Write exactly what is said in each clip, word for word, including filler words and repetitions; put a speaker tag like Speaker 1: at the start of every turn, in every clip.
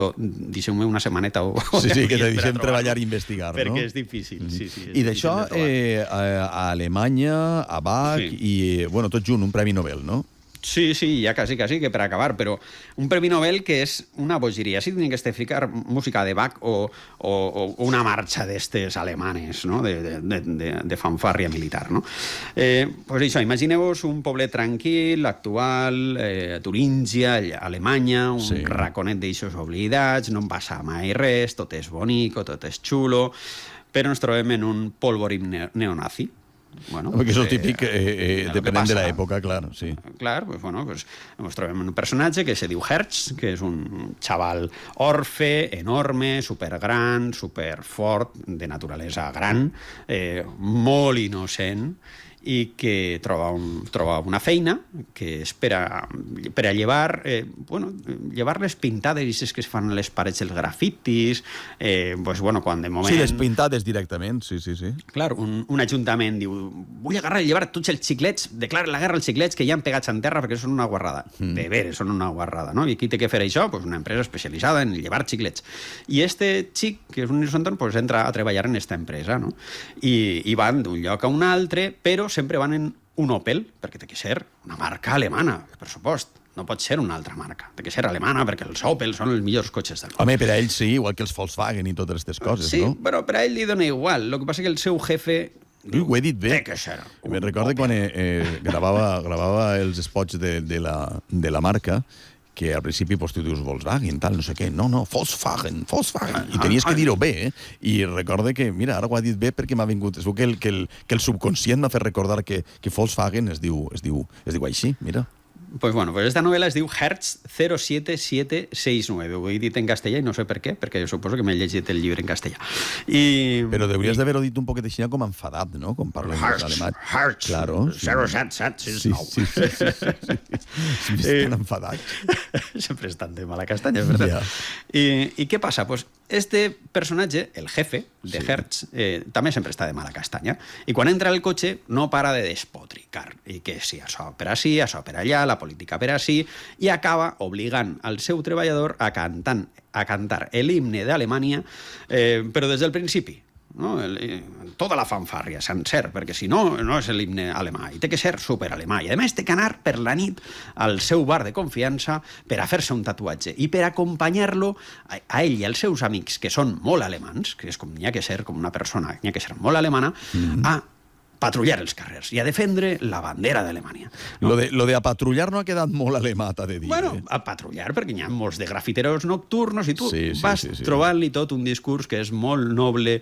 Speaker 1: deixeu-me una setmaneta o...
Speaker 2: Sí, sí, que te deixem treballar i investigar, no?
Speaker 1: Perquè és difícil, sí, sí.
Speaker 2: I d'això, eh, a Alemanya, a Bach, i, bueno, tot junt, un Premi Nobel, no?
Speaker 1: Sí, sí, ja quasi, quasi que per acabar, però un Premi Nobel que és una bogeria. Si tenia que ficar música de Bach o, o, o una marxa d'estes alemanes, no? de, de, de, de fanfàrria militar, no? Eh, pues això, imagineu-vos un poblet tranquil, actual, eh, Turíngia, Alemanya, un sí. raconet d'eixos oblidats, no en passa mai res, tot és bonico, tot és xulo, però ens trobem en un polvorín neonazi. Bueno,
Speaker 2: perquè és el típic, eh, eh, depenent de l'època, clar, sí.
Speaker 1: Clar, pues, bueno, pues, ens trobem un personatge que se diu Hertz, que és un xaval orfe, enorme, supergran, superfort, de naturalesa gran, eh, molt innocent, i que troba, un, troba una feina que és per a, per a llevar, eh, bueno, llevar les pintades que es fan a les parets dels grafitis, eh, pues, bueno, quan de moment...
Speaker 2: Sí, les pintades directament, sí, sí, sí.
Speaker 1: Clar, un, un ajuntament diu, vull agarrar i llevar tots els xiclets, declara la guerra als xiclets que ja han pegats en terra perquè són una guarrada. Mm. De veres, són una guarrada, no? I qui té que fer això? Pues una empresa especialitzada en llevar xiclets. I este xic, que és un infanton, pues entra a treballar en esta empresa, no? I, i van d'un lloc a un altre, però sempre van en un Opel, perquè té que ser una marca alemana, per supost. No pot ser una altra marca. Té que ser alemana, perquè els Opel són els millors cotxes del món.
Speaker 2: Home, per a ells sí, igual que els Volkswagen i totes aquestes coses,
Speaker 1: sí,
Speaker 2: no?
Speaker 1: Sí, però per a ell li dona igual. El que passa que el seu jefe...
Speaker 2: Diu, ho he dit bé.
Speaker 1: Té que ser.
Speaker 2: Me recordo quan eh, eh, gravava, gravava els spots de, de, la, de la marca, que al principi pues, tu dius Volkswagen, tal, no sé què. No, no, Volkswagen, Volkswagen. I tenies que dir-ho bé, eh? I recorde que, mira, ara ho ha dit bé perquè m'ha vingut... Es veu que el, que el, que el subconscient m'ha fet recordar que, que Volkswagen es diu, es, diu, es diu així, mira.
Speaker 1: Pues bueno, pues esta novela es diu Hertz cero siete siete seis nueve. Ho he dit en castellà i no sé per què, perquè jo suposo que m'he llegit el llibre en castellà. I...
Speaker 2: Però hauries d'haver-ho dit un poquet així com enfadat, no? Com parlen els alemanys.
Speaker 1: Hertz,
Speaker 2: claro,
Speaker 1: zero set set sis nou.
Speaker 2: Sí, sí, sí, sí, sí, sí. Estan enfadats.
Speaker 1: Sempre estan de mala castanya, és veritat. Yeah. I, I què passa? Pues este personatge, el jefe de sí. Hertz, eh, també sempre està de mala castanya. I quan entra al cotxe no para de despotricar. I que sí, això per ací, això per allà, la política per ací, i acaba obligant al seu treballador a, cantant, a cantar l'himne d'Alemanya, eh, però des del principi. No? El, tota la fanfàrria sencer, perquè si no, no és l'himne alemà i té que ser superalemà, i a més té que anar per la nit al seu bar de confiança per a fer-se un tatuatge i per acompanyar-lo a, a ell i als seus amics, que són molt alemans, que és com n'hi ha que ser, com una persona n'hi ha que ser molt alemana, mm-hmm. a patrullar els carrers i a defendre la bandera d'Alemanya. No?
Speaker 2: Lo, de, lo de a patrullar no ha quedat molt alemà, t'ha de dir.
Speaker 1: Bueno,
Speaker 2: eh?
Speaker 1: a patrullar, perquè hi ha molts de grafiteros nocturnos i tu
Speaker 2: sí, sí,
Speaker 1: vas
Speaker 2: sí, sí.
Speaker 1: trobant-li tot un discurs que és molt noble,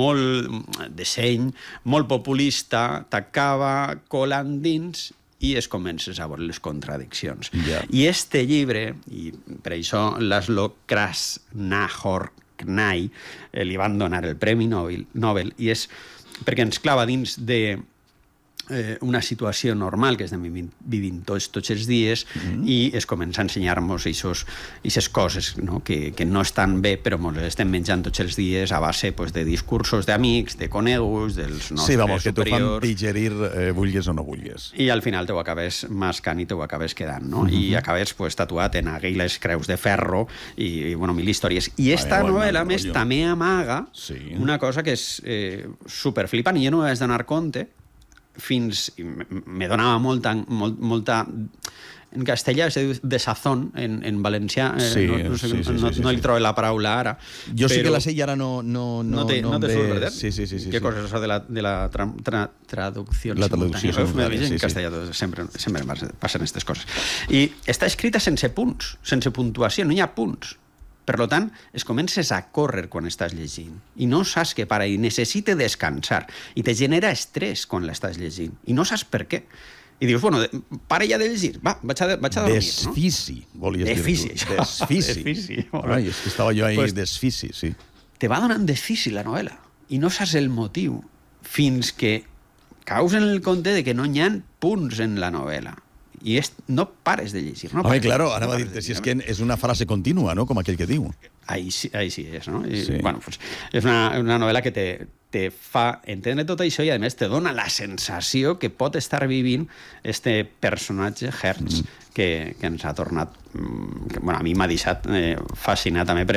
Speaker 1: molt de seny, molt populista, t'acaba colant dins i es comences a veure les contradiccions.
Speaker 2: Yeah.
Speaker 1: I este llibre, i per això Laszlo Krasznahorknai eh, li van donar el Premi Nobel, Nobel i és perquè ens clava dins de eh, una situació normal que estem vivint, vivint tots, tots els dies mm-hmm. i es comença a ensenyar-nos aquestes coses, no? Que, que no estan bé, però ens les estem menjant tots els dies a base pues, de discursos d'amics, de coneguts, dels nostres
Speaker 2: sí, vamos, que
Speaker 1: superiors.
Speaker 2: Que t'ho fan digerir eh, vulguis o no vulguis.
Speaker 1: I al final t'ho acabes mascant i t'ho acabes quedant, no? Mm-hmm. I acabes pues, tatuat en aquelles creus de ferro i, i bueno, mil històries. I esta Ai, novel·la, a més, rotllo. També amaga sí. una cosa que és eh, superflipant i jo no m'he de donar compte fins... me donava molta, molt, molta... En castellà se diu desazón, en, en valencià eh,
Speaker 2: sí,
Speaker 1: no, no, sé,
Speaker 2: sí, sí,
Speaker 1: no,
Speaker 2: sí,
Speaker 1: no
Speaker 2: sí.
Speaker 1: li trobo la paraula ara.
Speaker 2: Jo però... sí que la sé i ara no... No, no,
Speaker 1: no te, no
Speaker 2: no
Speaker 1: te
Speaker 2: ve...
Speaker 1: surt, ¿verdad?
Speaker 2: Sí, sí, sí, sí,
Speaker 1: Què
Speaker 2: sí.
Speaker 1: cosa és això de la, de la tra, tra, traducció
Speaker 2: la traducció
Speaker 1: simultània?
Speaker 2: Sí,
Speaker 1: en castellà sí. sempre, sempre passen aquestes coses. I està escrita sense punts, sense puntuació, no hi ha punts. Per tant, es comences a córrer quan estàs llegint i no saps què para i necessita descansar i te genera estrès quan l'estàs llegint i no saps per què. I dius, bueno, para ja de llegir, va, vaig a, vaig a dormir.
Speaker 2: Desfici,
Speaker 1: no?
Speaker 2: volies
Speaker 1: Desfici,
Speaker 2: dir tu. Desfici.
Speaker 1: Desfici.
Speaker 2: Ai, és que estava jo ahí,
Speaker 1: pues,
Speaker 2: desfici, sí.
Speaker 1: Te va donant desfici la novel·la i no saps el motiu fins que caus en el compte de que no hi ha punts en la novel·la. I és, no pares de llegir. No
Speaker 2: Home, claro, ara no va dir-te, si és que és una frase contínua, no?, com aquell que diu.
Speaker 1: Ahí sí, ahí sí és, no? I,
Speaker 2: sí.
Speaker 1: Bueno, pues, és una, una novel·la que te, te fa entendre tot això i, a més, te dona la sensació que pot estar vivint este personatge, Hertz, mm. que, que ens ha tornat... Que, bueno, a mi m'ha deixat eh, fascinat també per